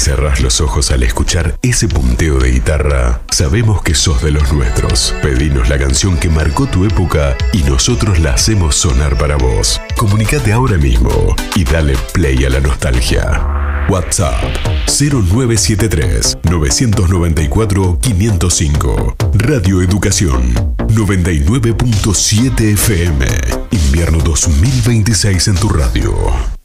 cerrás los ojos al escuchar ese punteo de guitarra, sabemos que sos de los nuestros. Pedinos la canción que marcó tu época y nosotros la hacemos sonar para vos. Comunicate ahora mismo y dale play a la nostalgia. WhatsApp 0973 994 505. Radio Educación 99.7 FM. Invierno 2026 en tu radio.